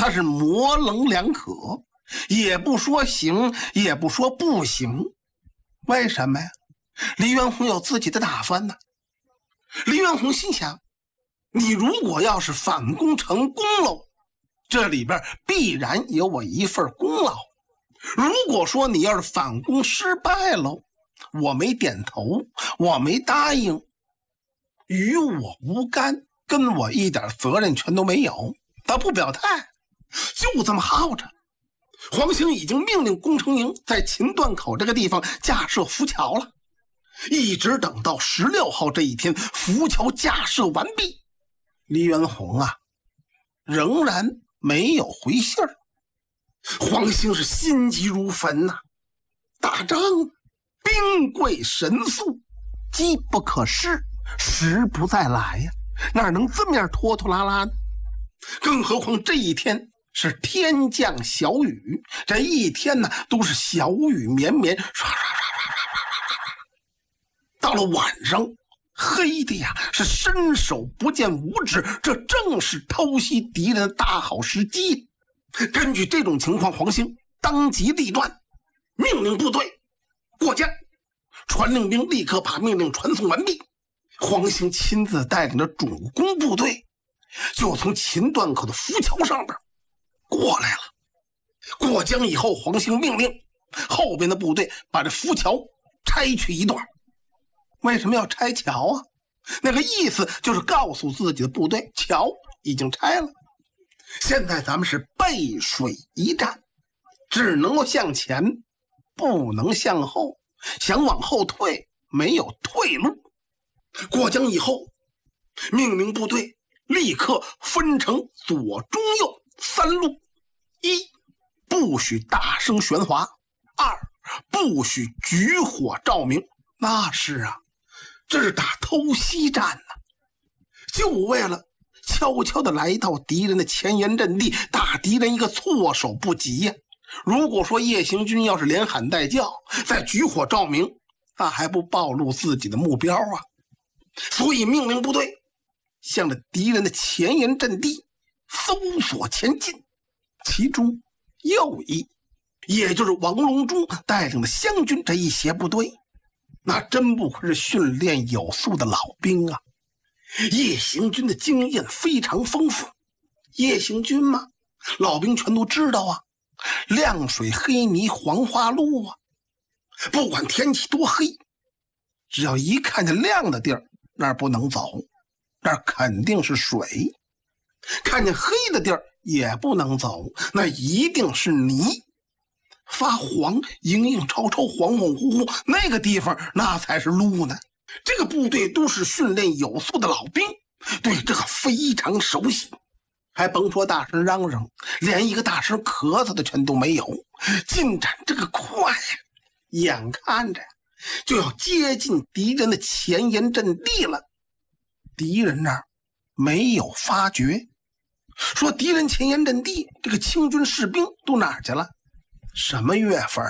那是模棱两可，也不说行，也不说不行。为什么呀？黎元洪有自己的打算呢。黎元洪心想，你如果要是反攻成功喽，这里边必然有我一份功劳。如果说你要是反攻失败喽，我没点头，我没答应，与我无干，跟我一点责任全都没有。他不表态，就这么耗着。黄兴已经命令工程营在秦段口这个地方架设浮桥了，一直等到16号这一天，浮桥架设完毕，黎元洪啊仍然没有回信儿。黄兴是心急如焚呐，打仗兵贵神速，机不可失，时不再来呀，哪能这么样拖拖拉拉呢？更何况这一天是天降小雨，这一天呢都是小雨绵绵，刷刷刷刷刷刷刷刷。到了晚上，黑的呀是伸手不见五指，这正是偷袭敌人的大好时机。根据这种情况，黄兴当机立断，命令部队过江。传令兵立刻把命令传送完毕，黄兴亲自带领着主攻部队就从秦段口的浮桥上边过来了。过江以后，黄兴命令后边的部队把这浮桥拆去一段。为什么要拆桥啊？那个意思就是告诉自己的部队，桥已经拆了，现在咱们是背水一战，只能够向前，不能向后，想往后退没有退路。过江以后，命令部队立刻分成左中右3路：一，不许大声喧哗；二，不许举火照明。那是啊，这是打偷袭战呢，就为了悄悄地来到敌人的前沿阵地，打敌人一个措手不及呀。如果说叶行军要是连喊带叫，再举火照明，那还不暴露自己的目标啊？所以命令部队向着敌人的前沿阵地搜索前进。其中右翼，也就是王隆中带领的湘军这一协部队，那真不愧是训练有素的老兵啊。叶行军的经验非常丰富。叶行军嘛，老兵全都知道啊，亮水黑泥黄花路啊，不管天气多黑，只要一看见亮的地儿，那儿不能走，那儿肯定是水；看见黑的地儿也不能走，那一定是泥，发黄，影影绰绰，恍恍惚惚，那个地方那才是路呢。这个部队都是训练有素的老兵，对这个非常熟悉，还甭说大声嚷嚷，连一个大声咳嗽的全都没有。进展这个快呀，眼看着就要接近敌人的前沿阵地了。敌人那儿没有发觉，说敌人前沿阵地这个清军士兵都哪儿去了？什么月份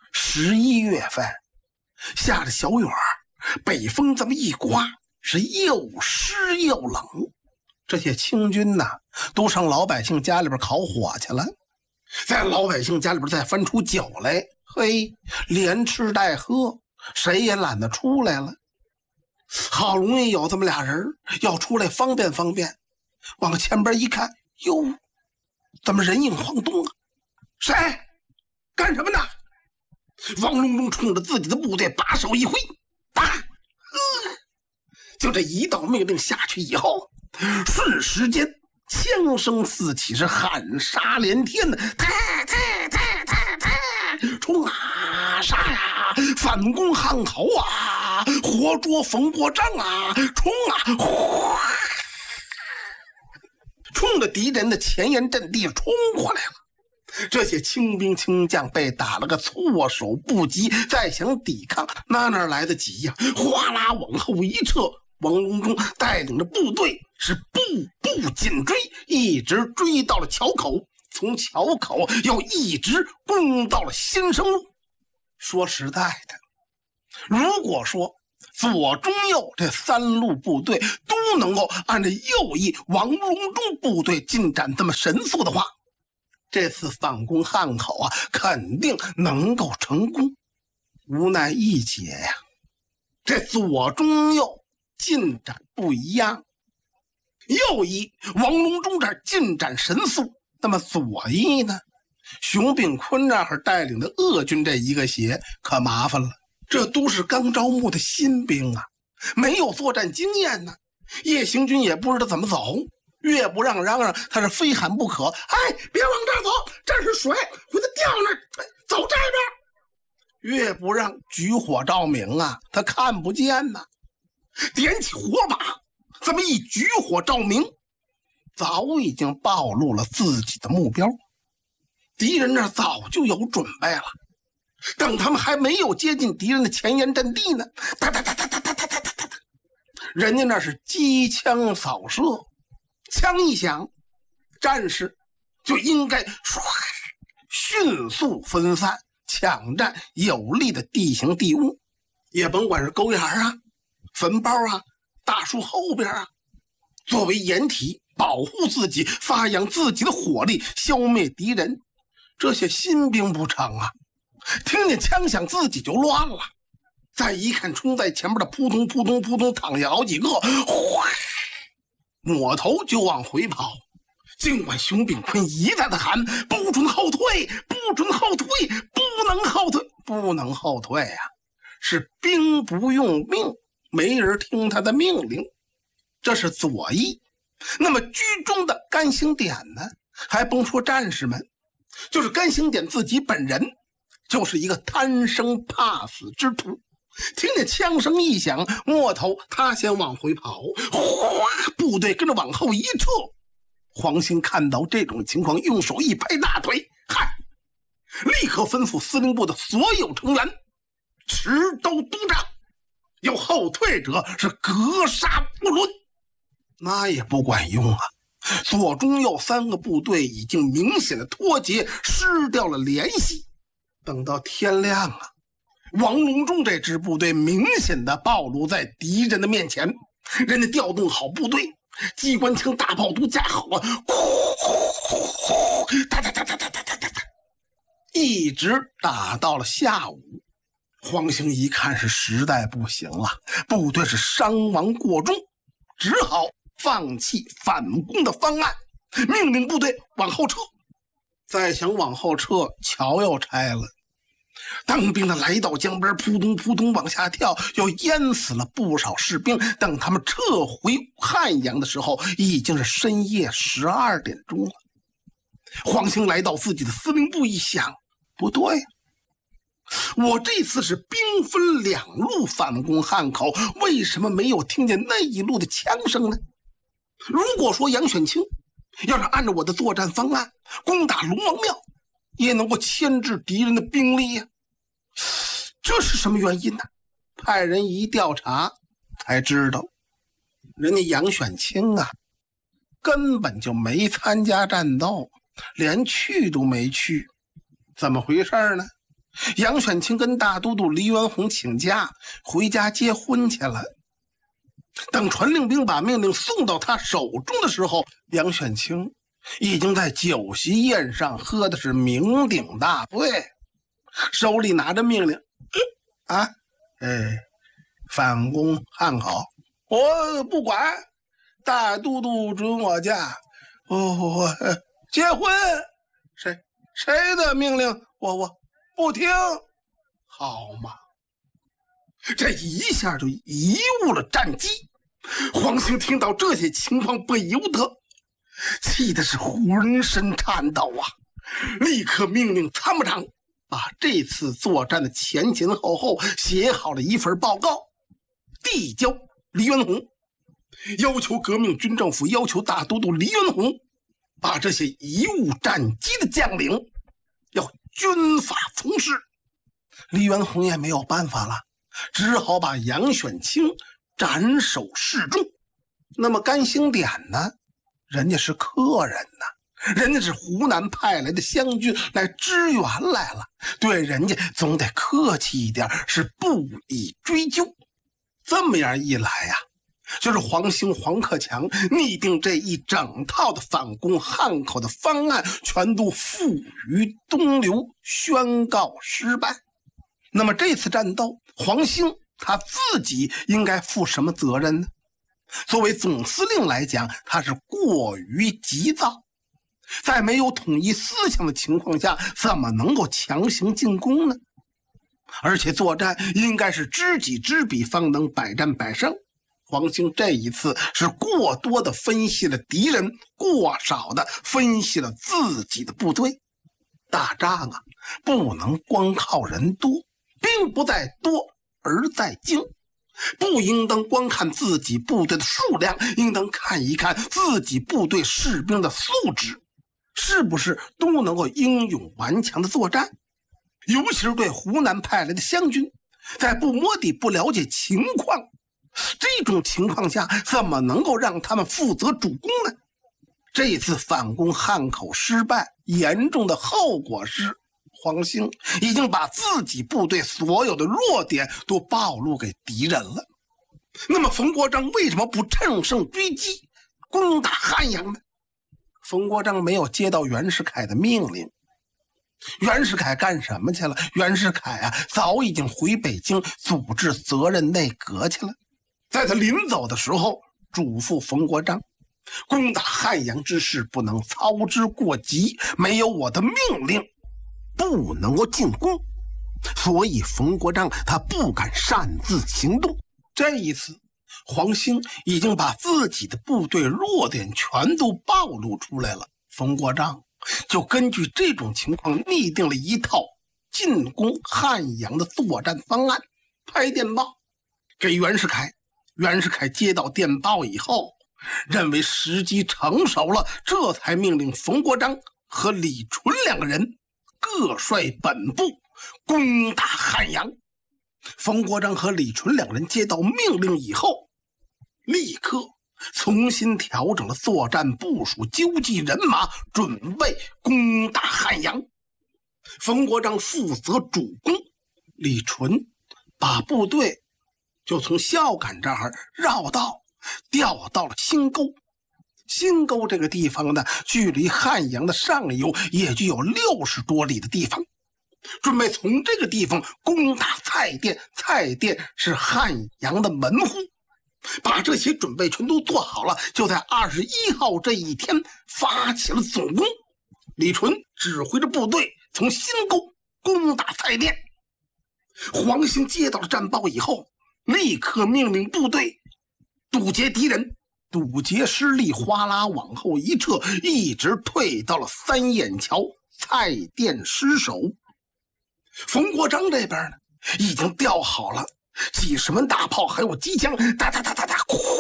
？11月份，下着小雨儿，北风这么一刮，是又湿又冷。这些清军呐，都上老百姓家里边烤火去了，在老百姓家里边再翻出酒来，嘿，连吃带喝，谁也懒得出来了。好容易有这么俩人要出来方便方便，往前边一看，哟，怎么人影晃动啊？谁干什么呢？王隆中冲着自己的部队把手一挥，打！就这一道命令下去以后，瞬时间枪声四起，是喊杀连天的，冲啊，杀呀，反攻汉头啊，活捉冯国璋啊，冲啊，哗，冲着敌人的前沿阵地冲过来了。这些清兵清将被打了个措手不及，再想抵抗那哪来得及呀？哗啦往后一撤，王隆中带领着部队是步步紧追，一直追到了桥口，从桥口又一直攻到了新生路。说实在的，如果说左中右这3路部队都能够按照右翼王隆中部队进展这么神速的话， 这次反攻汉口啊，肯定能够成功。无奈一节呀，这左中右进展不一样。右翼王隆中这儿进展神速，那么左翼呢，熊秉坤这儿带领的鄂军这一个协可麻烦了，这都是刚招募的新兵啊，没有作战经验呢。叶行军也不知道怎么走，越不让嚷嚷，他是非喊不可。哎，别往这儿走，这是水，回头掉那儿，走这边。越不让举火照明啊，他看不见呐。点起火把，这么一举火照明，早已经暴露了自己的目标。敌人那早就有准备了，等他们还没有接近敌人的前沿阵地呢，哒哒哒哒哒哒哒哒哒哒，人家那是机枪扫射，枪一响，战士就应该迅速分散，抢占有利的地形地物，也甭管是沟眼啊、坟包啊、大树后边啊，作为掩体保护自己，发扬自己的火力，消灭敌人。这些新兵不成啊，听见枪响自己就乱了。再一看冲在前面的扑通扑通扑通躺下好几个，抹头就往回跑。尽管熊秉坤一再的喊不准后退，不准后退，不能后退，不能后退啊，是兵不用命，没人听他的命令。这是左翼。那么居中的甘兴典呢，还甭说战士们，就是甘兴典自己本人就是一个贪生怕死之徒。听见枪声一响，摸头他先往回跑，哗，部队跟着往后一撤。黄兴看到这种情况，用手一拍大腿，嗨，立刻吩咐司令部的所有成员持刀督战，有后退者是格杀不论。那也不管用啊，左中右三个部队已经明显的脱节，失掉了联系。等到天亮啊，王隆中这支部队明显的暴露在敌人的面前，人家调动好部队，机关枪大炮都架好了，哒哒哒哒哒哒哒哒，一直打到了下午。黄兴一看是实在不行了，部队是伤亡过重，只好放弃反攻的方案，命令部队往后撤。再想往后撤，桥要拆了，当兵的来到江边，扑通扑通往下跳，又淹死了不少士兵。等他们撤回汉阳的时候，已经是深夜12点钟了。黄兴来到自己的司令部一想，不对，我这次是兵分两路反攻汉口，为什么没有听见那一路的枪声呢？如果说杨选清要是按照我的作战方案攻打龙王庙，也能够牵制敌人的兵力呀，这是什么原因呢？派人一调查才知道，人家杨选清啊，根本就没参加战斗，连去都没去。怎么回事呢？杨选清跟大都督黎元洪请假回家结婚去了。等传令兵把命令送到他手中的时候，杨选清已经在酒席宴上喝的是酩酊大醉，手里拿着命令反攻汉口，我不管，大都督准我嫁，我结婚，谁的命令我不听，好吗？这一下就贻误了战机。黄兴听到这些情况，不由得气的是浑身颤抖啊！立刻命令参谋长把这次作战的前前后后写好了一份报告，递交黎元洪，要求革命军政府要求大都督黎元洪把这些贻误战机的将领要军法从事。黎元洪也没有办法了，只好把杨选清斩首示众。那么甘兴典呢，人家是客人呢，人家是湖南派来的湘军来支援来了，对人家总得客气一点，是不予追究。这么样一来呀， 就是黄兴、黄克强拟定这一整套的反攻汉口的方案，全都付于东流，宣告失败。那么这次战斗，黄兴他自己应该负什么责任呢？作为总司令来讲，他是过于急躁，在没有统一思想的情况下，怎么能够强行进攻呢？而且作战应该是知己知彼，方能百战百胜。黄兴这一次是过多的分析了敌人，过少的分析了自己的部队。打仗啊，不能光靠人多，兵不在多而在精，不应当光看自己部队的数量，应当看一看自己部队士兵的素质，是不是都能够英勇顽强的作战。尤其是对湖南派来的湘军，在不摸底不了解情况，这种情况下怎么能够让他们负责主攻呢？这一次反攻汉口失败，严重的后果是黄兴已经把自己部队所有的弱点都暴露给敌人了。那么冯国璋为什么不乘胜追击，攻打汉阳呢？冯国璋没有接到袁世凯的命令。袁世凯干什么去了？袁世凯啊，早已经回北京组织责任内阁去了。在他临走的时候，嘱咐冯国璋，攻打汉阳之事不能操之过急，没有我的命令不能够进攻。所以冯国璋他不敢擅自行动。这一次黄兴已经把自己的部队弱点全都暴露出来了，冯国璋就根据这种情况拟定了一套进攻汉阳的作战方案，拍电报给袁世凯。袁世凯接到电报以后，认为时机成熟了，这才命令冯国璋和李纯两个人各率本部攻打汉阳。冯国璋和李纯两人接到命令以后，立刻重新调整了作战部署，纠集人马，准备攻打汉阳。冯国璋负责主攻，李纯把部队就从孝感这儿绕道调到了新沟。新沟这个地方呢，距离汉阳的上游也就有60多里的地方，准备从这个地方攻打蔡甸。蔡甸是汉阳的门户。把这些准备全都做好了，就在21号这一天发起了总攻。李纯指挥着部队从新沟攻打蔡甸。黄兴接到了战报以后，立刻命令部队堵截敌人，堵截失利，哗啦往后一撤，一直退到了三眼桥，蔡甸失守。冯国璋这边呢，已经调好了几十门大炮，还有机枪，哒哒哒哒哒，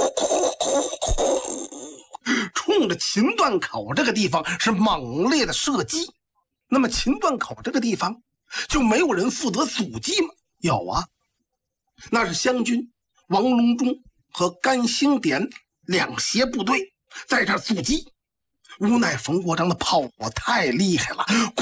冲着秦段口这个地方是猛烈的射击。那么秦段口这个地方就没有人负责阻击吗？有啊，那是湘军王隆中和甘兴典两协部队在这儿阻击。无奈冯国璋的炮火太厉害了，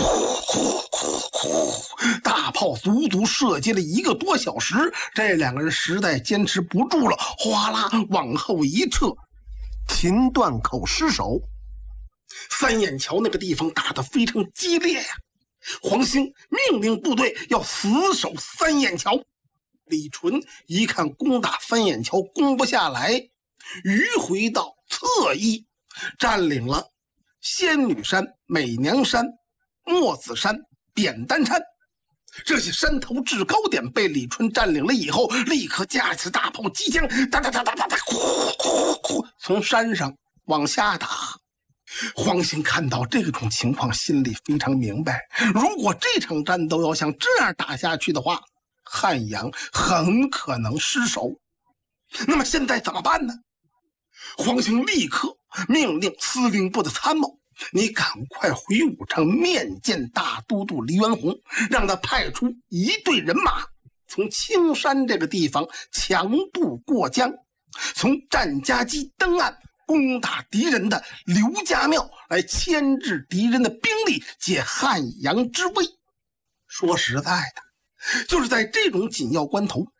大炮足足射击了1个多小时，这两个人实在坚持不住了，哗啦往后一撤，秦段口失守。三眼桥那个地方打得非常激烈呀，黄兴命令部队要死守三眼桥。李纯一看攻打三眼桥攻不下来，迂回到侧翼，占领了仙女山、美娘山、墨子山、扁担山这些山头制高点被李纯占领了以后，立刻架起大炮机枪，哒哒哒哒哒哒，从山上往下打。黄兴看到这种情况，心里非常明白，如果这场战斗要像这样打下去的话，汉阳很可能失守。那么现在怎么办呢？黄兴立刻命令司令部的参谋，你赶快回武昌面见大都督黎元洪，让他派出1队人马，从青山这个地方强渡过江，从战家矶登岸，攻打敌人的刘家庙，来牵制敌人的兵力，解汉阳之危。说实在的，就是在这种紧要关头，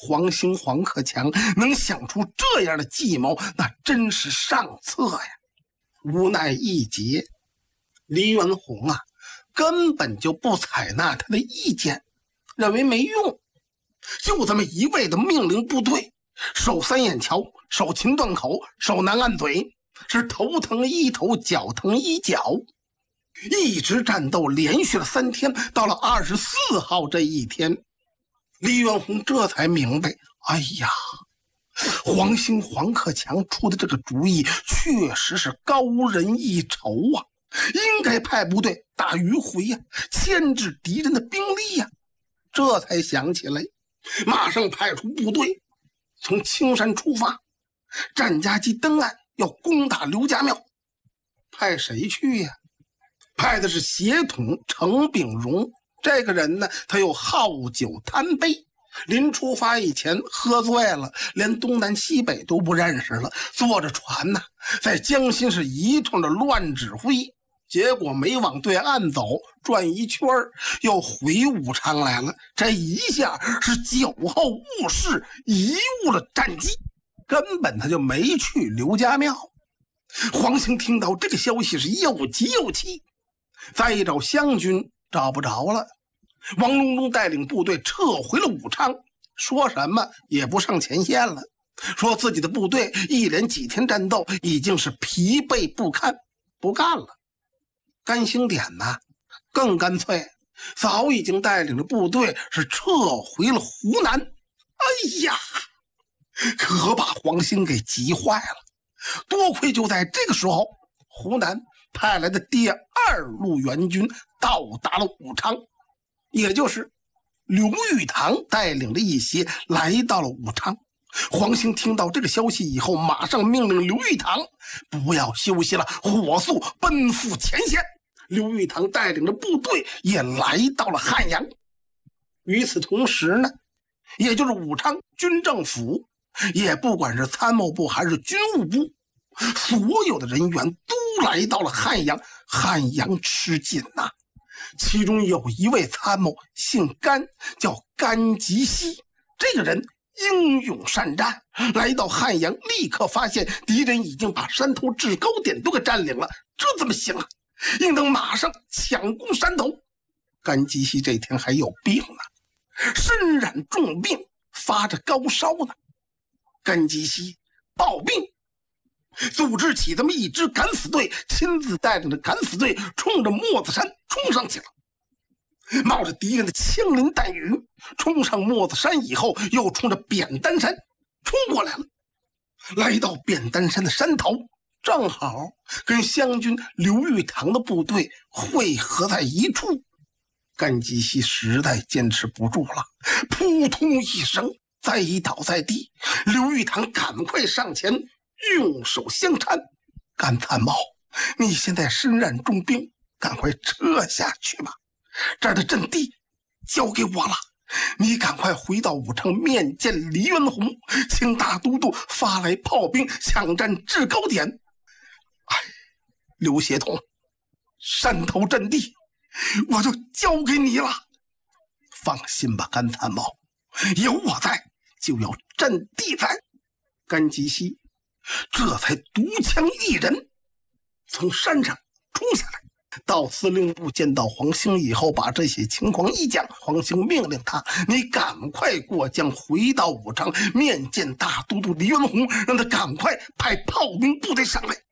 黄兴、黄克强能想出这样的计谋，那真是上策呀。无奈一劫，黎元洪啊，根本就不采纳他的意见，认为没用，就这么一味的命令部队守三眼桥、守秦段口、守南岸嘴，是头疼一头，脚疼一脚，一直战斗连续了3天。到了24号这一天，黎元洪这才明白，哎呀，黄兴、黄克强出的这个主意确实是高人一筹啊，应该派部队打迂回呀，牵制敌人的兵力呀。这才想起来，马上派出部队从青山出发，战甲机登岸，要攻打刘家庙。派谁去呀？派的是协统程秉荣。这个人呢，他又好酒贪杯，临出发以前喝醉了，连东南西北都不认识了，坐着船呢，在江心是一通的乱指挥，结果没往对岸走，转一圈又回武昌来了。这一下是酒后误事，贻误了战机，根本他就没去刘家庙。黄兴听到这个消息是又急又气，再一找湘军找不着了。王隆中带领部队撤回了武昌，说什么也不上前线了，说自己的部队一连几天战斗已经是疲惫不堪，不干了。甘兴典呢，更干脆，早已经带领着部队是撤回了湖南。哎呀，可把黄兴给急坏了。多亏就在这个时候，湖南派来的第2路援军到达了武昌，也就是刘玉堂带领的一些来到了武昌。黄兴听到这个消息以后，马上命令刘玉堂不要休息了，火速奔赴前线。刘玉堂带领着部队也来到了汉阳。与此同时呢，也就是武昌军政府，也不管是参谋部还是军务部，所有的人员都来到了汉阳。汉阳吃紧呐，其中有一位参谋姓甘，叫甘吉西。这个人英勇善战，来到汉阳，立刻发现敌人已经把山头制高点都给占领了。这怎么行啊？应当马上抢攻山头。甘吉西这天还有病呢，身染重病，发着高烧呢。甘吉西抱病，组织起这么一支敢死队，亲自带领着敢死队冲着墨子山冲上去了。冒着敌人的枪林弹雨，冲上墨子山以后，又冲着扁担山冲过来了。来到扁担山的山头，正好跟湘军刘玉堂的部队汇合在一处。甘吉西实在坚持不住了，扑通一声栽倒在地。刘玉堂赶快上前用手相搀，甘参谋，你现在身染重病，赶快撤下去吧，这儿的阵地交给我了，你赶快回到武昌面见黎元洪，请大都督发来炮兵抢占制高点。哎，刘协同，山头阵地我就交给你了。放心吧，甘参谋，有我在，就有阵地在。甘吉西这才独枪一人从山上冲下来，到司令部见到黄兴以后，把这些情况一讲。黄兴命令他，你赶快过江回到武昌，面见大都督黎元洪，让他赶快派炮兵部队上来。